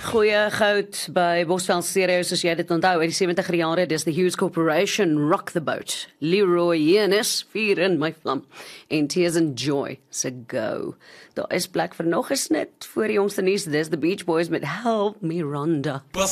Goeie goud by Bosveld Stereo, soos jy dit onthou, uit die 70er jare, dis the Hughes Corporation, Rock the Boat, Leroy Jenis, Vuur in my vlam, en Tears and Joy, se Go. Daar is plek vir nog 'n snit voor die jongste nuus, dis the Beach Boys met Help Me Rhonda.